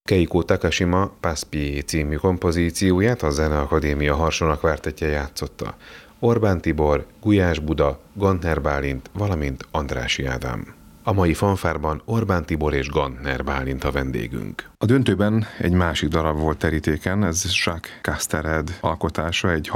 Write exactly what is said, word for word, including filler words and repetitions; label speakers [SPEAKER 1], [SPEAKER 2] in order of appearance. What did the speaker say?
[SPEAKER 1] Keiko Takashima Passpié című kompozícióját a Zeneakadémia Harsona Kvártettje játszotta. Orbán Tibor, Gulyás Buda, Gantner Bálint, valamint Andrássy Ádám. A mai fanfárban Orbán Tibor és Gantner Bálint a vendégünk.
[SPEAKER 2] A döntőben egy másik darab volt terítéken, ez Jacques Castered alkotása, egy